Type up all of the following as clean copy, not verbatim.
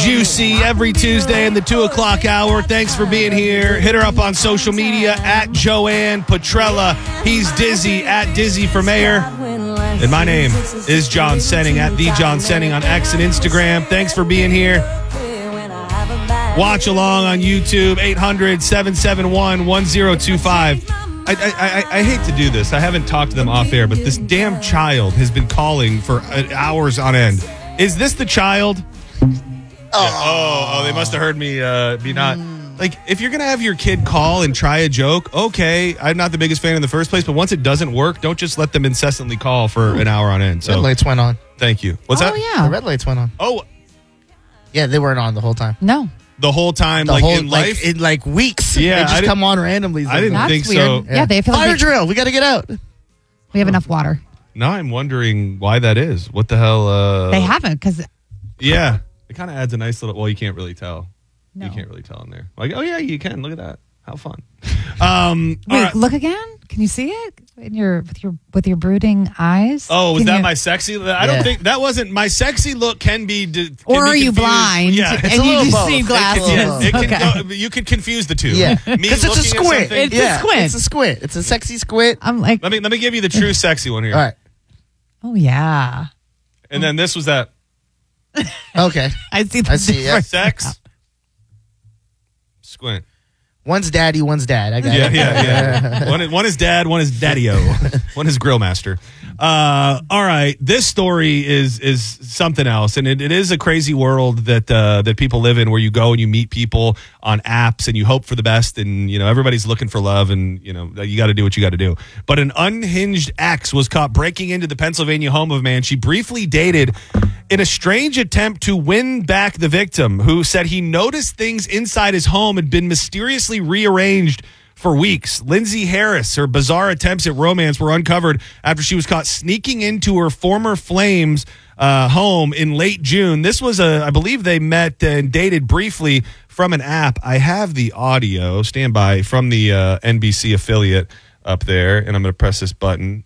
juicy every Tuesday in the 2 o'clock hour. Thanks for being here. Hit her up on social media at Joanne Petrella. He's Dizzy at Dizzy for Mayor. And my name is John Senning at The John Senning on X and Instagram. Thanks for being here. Watch along on YouTube, 800-771-1025. I hate to do this. I haven't talked to them off air, but this damn child has been calling for hours on end. Is this the child? Oh, they must have heard me be not. Like, if you're going to have your kid call and try a joke, okay, I'm not the biggest fan in the first place, but once it doesn't work, don't just let them incessantly call for an hour on end. So, red lights went on. Thank you. What's that? Oh, yeah. The red lights went on. Oh. Yeah, they weren't on the whole time. No. The whole time, in life? In weeks. Yeah. They just come on randomly. I didn't That's think weird. so. Yeah, they feel Fire like drill. We got to get out. we have enough water. Now I'm wondering why that is. What the hell? They haven't, because... Yeah. It kind of adds a nice little... Well, you can't really tell. No. You can't really tell in there. Like, oh, yeah, you can. Look at that. How fun. Wait, right. look again? Can you see it with your brooding eyes? Oh, was Can that you- my sexy? I don't think that wasn't my sexy look. Can be, or be are you confused. blind? Yeah, and a little you just both. see It glasses. can- it can Okay. go, you could confuse the two. Yeah. Me Because it's a looking at squint. something- It's a squint. It's a squint. It's a sexy squint. I'm like, Let me give you the true sexy one here. All right. oh yeah, And then this was that Okay. I see. The I see, yeah. difference. sex squint. One's daddy, one's dad. I got Yeah, it. yeah. One is dad, one is daddy-o. One is grill master. All right. This story is something else. And it is a crazy world that people live in, where you go and you meet people on apps and you hope for the best. And, everybody's looking for love, and, you got to do what you got to do. But an unhinged ex was caught breaking into the Pennsylvania home of a man she briefly dated in a strange attempt to win back the victim, who said he noticed things inside his home had been mysteriously rearranged for weeks. Lindsay Harris, her bizarre attempts at romance were uncovered after she was caught sneaking into her former flame's home in late June. This was I believe they met and dated briefly from an app. I have the audio, stand by, from the NBC affiliate up there, and I'm going to press this button.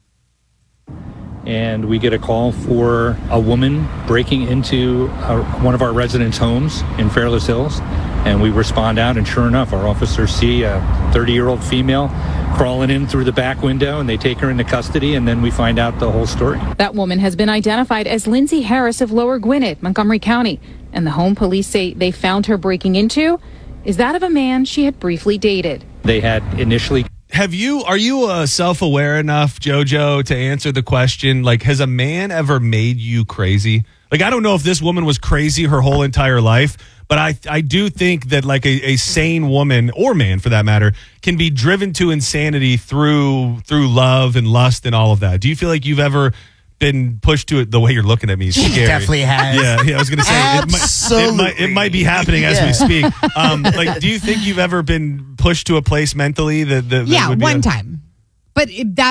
And we get a call for a woman breaking into one of our residents' homes in Fairless Hills. And we respond out, and sure enough, our officers see a 30-year-old female crawling in through the back window, and they take her into custody, and then we find out the whole story. That woman has been identified as Lindsay Harris of Lower Gwinnett, Montgomery County. And the home police say they found her breaking into is that of a man she had briefly dated. They had initially... Are you self-aware enough, JoJo, to answer the question, like, has a man ever made you crazy? Like, I don't know if this woman was crazy her whole entire life, but I do think that, like, a sane woman, or man for that matter, can be driven to insanity through love and lust and all of that. Do you feel like you've ever been pushed to it? The way you're looking at me is scary. Definitely has. Yeah, I was going to say, Absolutely. it might be happening as we speak. Like, do you think you've ever been pushed to a place mentally that Yeah, would be one time, but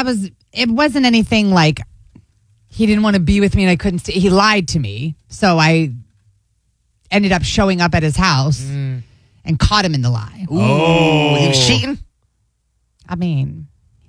it wasn't anything like he didn't want to be with me and I couldn't stay. He lied to me, so I ended up showing up at his house and caught him in the lie. Ooh, he was cheating? I mean,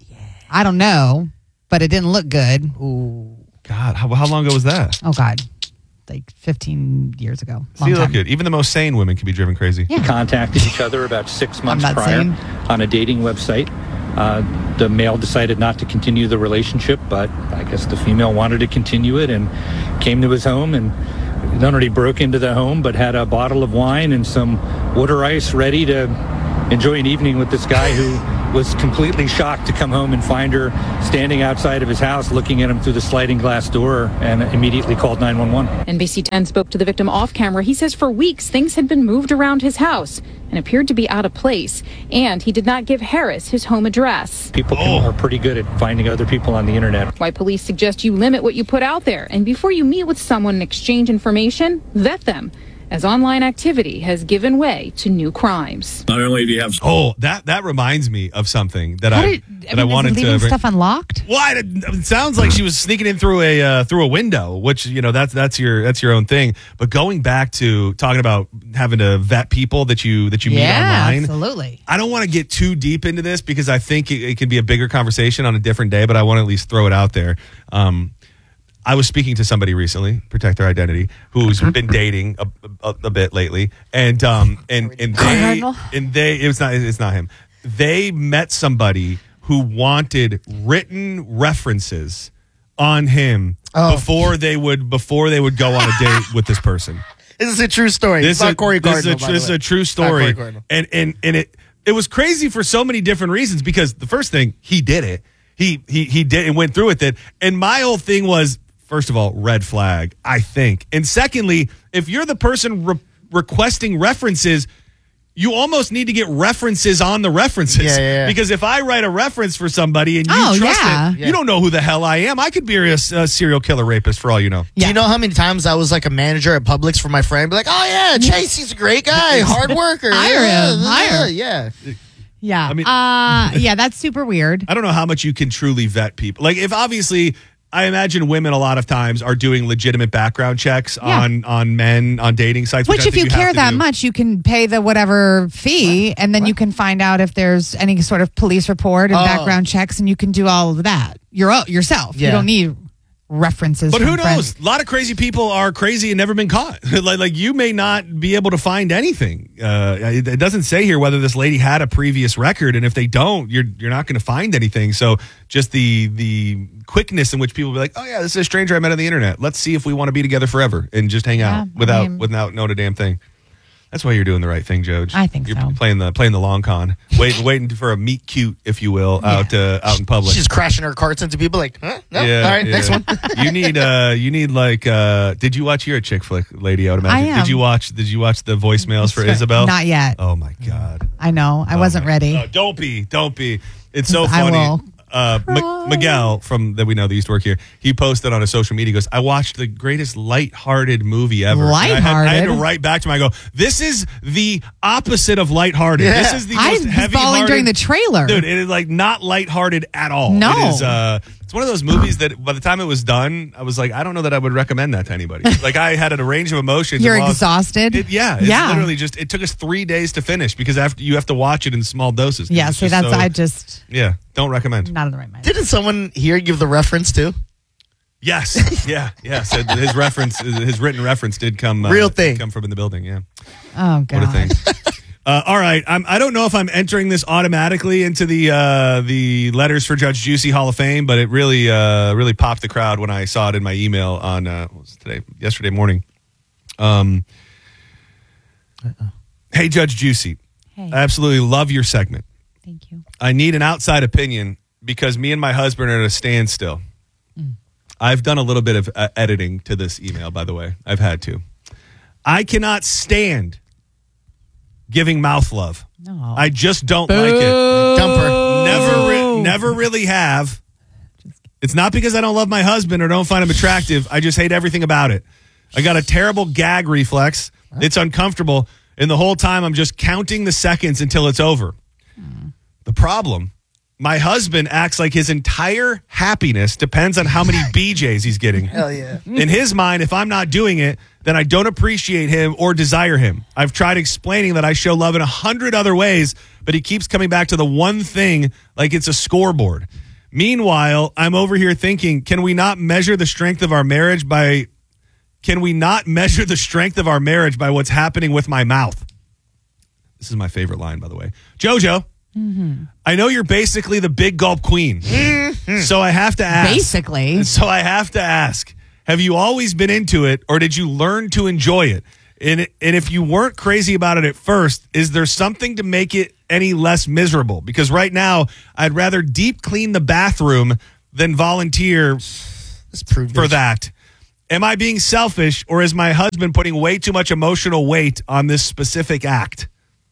I don't know, but it didn't look good. Ooh. God, how long ago was that? Oh God, like 15 years ago. Long See, look time. good. Even the most sane women can be driven crazy. Yeah. contacted each other about 6 months not prior sane. on a dating website. The male decided not to continue the relationship, but I guess the female wanted to continue it and came to his home and not only broke into the home, but had a bottle of wine and some water ice ready to enjoy an evening with this guy who was completely shocked to come home and find her standing outside of his house looking at him through the sliding glass door, and immediately called 911. NBC 10 spoke to the victim off camera. He says for weeks things had been moved around his house and appeared to be out of place, and he did not give Harris his home address. People are pretty good at finding other people on the internet. Why police suggest you limit what you put out there, and before you meet with someone and exchange information, vet them, as online activity has given way to new crimes. Not only do you have... Oh, that reminds me of something that How I wanted is he leaving to. stuff unlocked? Well, it sounds like she was sneaking in through a window, which that's your own thing. But going back to talking about having to vet people that you meet online, absolutely. I don't want to get too deep into this because I think it can be a bigger conversation on a different day. But I want to at least throw it out there. I was speaking to somebody recently, protect their identity, who's been dating a bit lately, it's not him. They met somebody who wanted written references on him before they would go on a date with this person. This is a true story. This is a true story, and it was crazy for so many different reasons. Because the first thing, he did it. He did and went through with it. And my whole thing was, first of all, red flag, I think, and secondly, if you're the person requesting references, you almost need to get references on the references. Yeah. Because if I write a reference for somebody and you trust it, you don't know who the hell I am. I could be a serial killer rapist for all you know. Do you know how many times I was like a manager at Publix for my friend? Be like, oh yeah, Chase, he's a great guy, hard worker. Hire him. Yeah. Yeah. I mean, yeah, that's super weird. I don't know how much you can truly vet people. Like, if obviously, I imagine women a lot of times are doing legitimate background checks on men on dating sites. Which if you care that much, you can pay the whatever fee, and then you can find out if there's any sort of police report and background checks, and you can do all of that yourself. Yeah. You don't need references. But from who knows? friends. A lot of crazy people are crazy and never been caught. like you may not be able to find anything. It doesn't say here whether this lady had a previous record, and if they don't, you're not going to find anything. So just the quickness in which people be like, oh yeah, this is a stranger I met on the internet. Let's see if we want to be together forever and just hang out without knowing a damn thing. That's why you're doing the right thing, Joj. I think you're so. Playing the long con, waiting for a meet cute, if you will, out in public. She's crashing her carts into people like, huh? No? Yeah, All right, yeah. next one. you need like did you watch, you're a chick flick lady, I would imagine. I am. Did you watch the voicemails for Isabel? Not yet. Oh my God. I know. I wasn't ready. Oh, don't be. It's so I funny. will. Miguel that we know that used to work here, he posted on his social media, he goes, I watched the greatest lighthearted movie ever. And I had to write back to him, I go, this is the opposite of lighthearted. Yeah. This is the I most was heavy falling during the trailer. Dude, it is like not lighthearted at all. No. It is, it's one of those movies that by the time it was done, I was like, I don't know that I would recommend that to anybody. Like, I had a range of emotions. You're exhausted? It's literally just, it took us 3 days to finish because after you have to watch it in small doses. Yeah, see, Yeah, don't recommend. Not in the right mind. Didn't someone here give the reference too? Yes. Yeah. So his written reference did come. Real thing. Come from in the building. Yeah. Oh, God. What a thing. All right. I don't know if I'm entering this automatically into the letters for Judge Juicy Hall of Fame, but it really popped the crowd when I saw it in my email on yesterday morning. Hey, Judge Juicy. Hey. I absolutely love your segment. Thank you. I need an outside opinion because me and my husband are at a standstill. I've done a little bit of editing to this email, by the way. I've had to. I cannot stand giving mouth love. No. I just don't like it. Dumper. Never really have. It's not because I don't love my husband or don't find him attractive. I just hate everything about it. I got a terrible gag reflex. It's uncomfortable. And the whole time I'm just counting the seconds until it's over. The problem, my husband acts like his entire happiness depends on how many BJs he's getting. Hell yeah. In his mind, if I'm not doing it, then I don't appreciate him or desire him. I've tried explaining that I show love in 100 other ways, but he keeps coming back to the one thing like it's a scoreboard. Meanwhile, I'm over here thinking, can we not measure the strength of our marriage by what's happening with my mouth? This is my favorite line, by the way. JoJo, I know you're basically the big gulp queen. So I have to ask. Basically. So I have to ask, have you always been into it or did you learn to enjoy it? And if you weren't crazy about it at first, is there something to make it any less miserable? Because right now, I'd rather deep clean the bathroom than volunteer for that. Am I being selfish or is my husband putting way too much emotional weight on this specific act?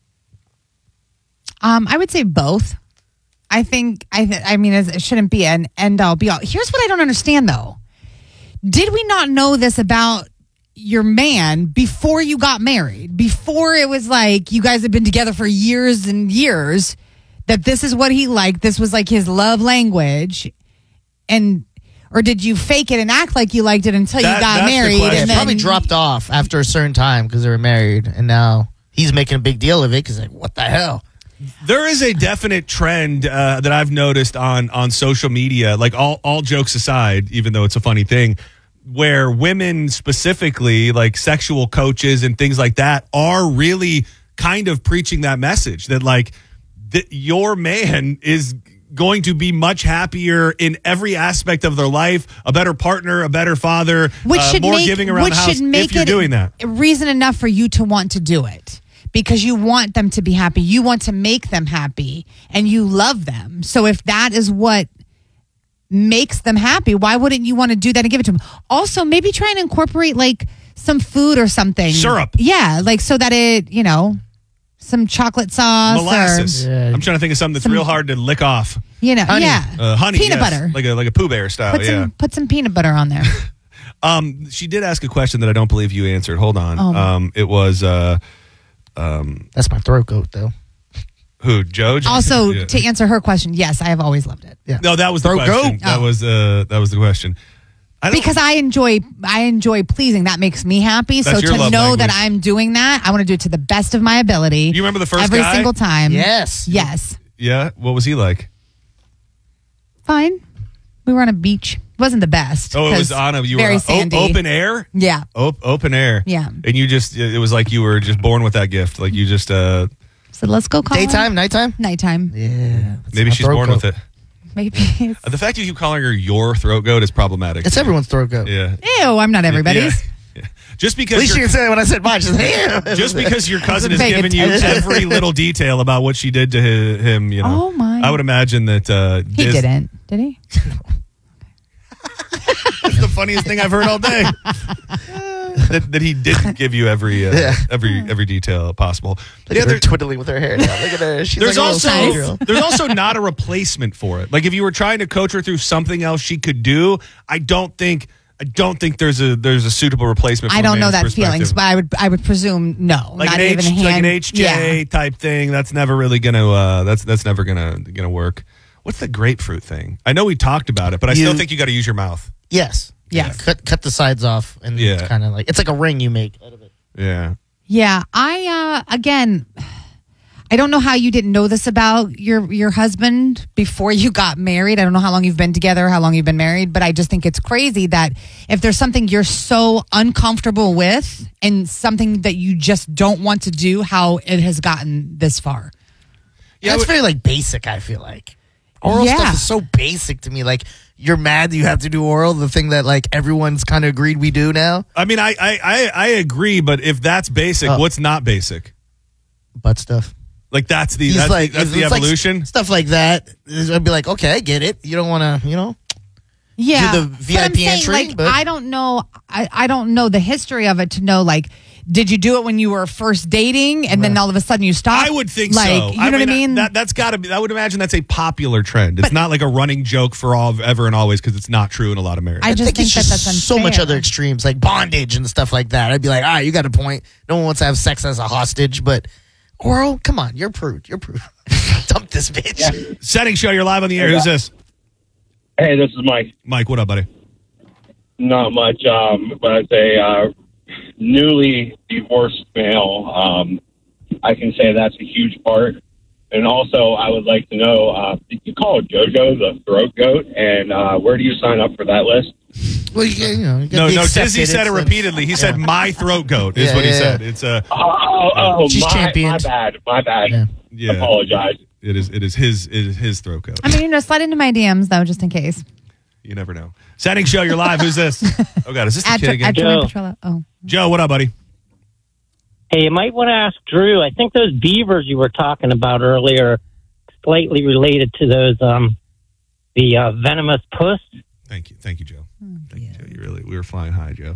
I would say both. I mean, it shouldn't be an end all be all. Here's what I don't understand though. Did we not know this about your man before you got married? Before it was like you guys have been together for years and years, that this is what he liked. This was like his love language. Or did you fake it and act like you liked it until you got married? And then probably dropped off after a certain time because they were married. And now he's making a big deal of it because like, what the hell? There is a definite trend that I've noticed on social media, like all jokes aside, even though it's a funny thing, where women specifically, like sexual coaches and things like that, are really kind of preaching that message that like your man is going to be much happier in every aspect of their life, a better partner, a better father, more giving around the house if you're doing that. Reason enough for you to want to do it because you want them to be happy. You want to make them happy and you love them. So if that is what makes them happy, why wouldn't you want to do that and give it to them? Also, maybe try and incorporate like some food or something. Syrup. Yeah, like so that it, some chocolate sauce. Molasses. I'm trying to think of something that's real hard to lick off. Honey. Yeah. Honey. Peanut yes. butter. Like a Pooh Bear style, Put some peanut butter on there. She did ask a question that I don't believe you answered. Hold on. It was... That's my throat goat, though. Who, Joe? Also, Yeah. to answer her question, yes, I have always loved it. Yeah. No, that was the Throat question. goat? That was the question. Because I enjoy pleasing. That makes me happy. That's So your to love know that language. I'm doing that, I want to do it to the best of my ability. You remember the first every guy? single time? Yes. Yes. Yeah? What was he like? Fine. We were on a beach. It wasn't the best. Oh, it was 'cause you were very on sandy. open air? Yeah. Open air. Yeah. And you just, it was like you were just born with that gift. Like you just, So let's go call her. Daytime, nighttime? Nighttime. Yeah. that's maybe my she's throat born goat. with it. Maybe. It's, The fact you keep calling her your throat goat is problematic. It's everyone's throat goat. Yeah. ew, I'm not everybody's. Yeah. Just At because least you you're- can say it when I said mine. She's like, "Ew." just because your cousin has Paying given you attention. every little detail about what she did to him, Oh, my. I would imagine that He didn't. Did he? That's the funniest thing I've heard all day. that he didn't give you every detail possible. Look at her twiddling with her hair now. Look at her. She's There's like a also little girl. there's also not a replacement for it. Like if you were trying to coach her through something else she could do, I don't think there's a suitable replacement. From I don't a know man's that feelings, perspective. but I would presume no. Like not an even a hand. like an HJ type thing. That's never really gonna that's never gonna work. What's the grapefruit thing? I know we talked about it, but I still think you got to use your mouth. Yes. Yes. Cut the sides off, and Yeah. it's kind of like it's like a ring you make out of it. Yeah. Yeah, I again, I don't know how you didn't know this about your husband before you got married. I don't know how long you've been together, how long you've been married, but I just think it's crazy that if there's something you're so uncomfortable with and something that you just don't want to do, how it has gotten this far. Yeah, it's very like basic. I feel like oral Yeah. stuff is so basic to me. Like you're mad that you have to do oral, the thing that like everyone's kind of agreed we do now. I mean, I agree, but if that's basic, what's not basic? Butt stuff. Like that's the He's that's, like that's the it's like evolution. stuff like that. I'd be like, okay, I get it. You don't want to, Yeah, Do the but I'm VIP saying, entry, like, but- I don't know. I don't know the history of it to know like. Did you do it when you were first dating, and then all of a sudden you stopped? I would think like, so. You know what I mean? That's got to be. I would imagine that's a popular trend. It's not like a running joke for all ever and always because it's not true in a lot of marriages. I just think it's that just that's unfair. so much other extremes, like bondage and stuff like that. I'd be like, all right, you got a point. No one wants to have sex as a hostage, but oral, come on, you're prude. You're prude. Dump this bitch. Setting show. You're live on the air. Who's this? Hey, this is Mike. Mike. What up, buddy? Not much, but I'd say newly divorced male. I can say that's a huge part. And also, I would like to know, did you call JoJo the throat goat? And where do you sign up for that list? Well, you No, Dizzy said it repeatedly. He said, "My throat goat" is Yeah, what he yeah, said. yeah. It's She's championed. My bad. Yeah. Apologize. It is his throat goat. I mean, slide into my DMs though, just in case. You never know. Setting show. You're live. Who's this? Oh God, is this the At kid again? Joey Joe. Petrella. Oh, Joe, what up, buddy? Hey, you might want to ask Drew. I think those beavers you were talking about earlier are slightly related to those the venomous puss. Thank you, Joe. Thank you, Joe. We were flying high, Joe.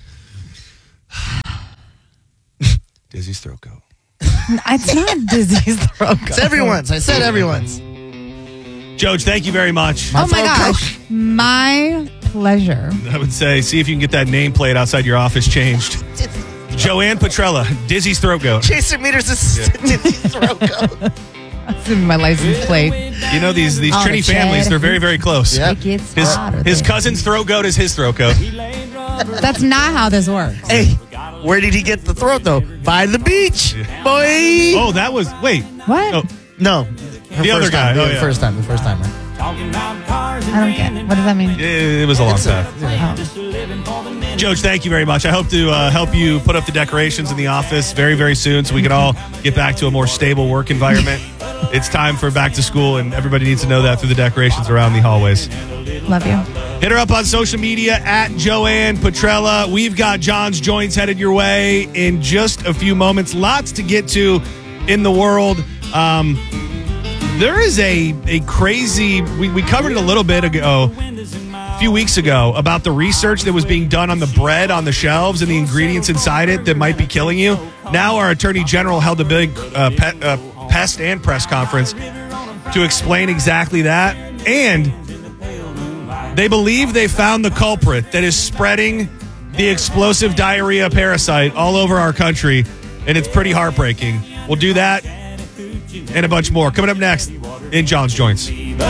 Dizzy's throat goat. it's not Dizzy's throat. It's everyone's. I said everyone's. Joe, thank you very much. Oh my throat gosh, my pleasure. I would say, see if you can get that nameplate outside your office changed. Joanne Petrella, Dizzy's throat goat. Jason Meters is Dizzy's throat goat. That's in my license plate. You know these Oh, Trini the families, Chad. they're very, very close. Yeah. It gets His, hotter his there. cousin's throat goat is his throat goat. That's not how this works. Hey, where did he get the throat though? By the beach, boy. Oh, that was, wait. What? Oh, No, The other guy. Oh, yeah. The first time. I don't get it. What does that mean? It was a long time. Oh. Joe, thank you very much. I hope to help you put up the decorations in the office very, very soon so we can all get back to a more stable work environment. It's time for back to school, and everybody needs to know that through the decorations around the hallways. Love you. Hit her up on social media at Joanne Petrella. We've got John's Joints headed your way in just a few moments. Lots to get to in the world. There is a crazy, we covered it a little bit ago, a few weeks ago, about the research that was being done on the bread on the shelves and the ingredients inside it that might be killing you. Now our Attorney General held a big pest and press conference to explain exactly that. And they believe they found the culprit that is spreading the explosive diarrhea parasite all over our country, and it's pretty heartbreaking. We'll do that and a bunch more coming up next in John's Joints.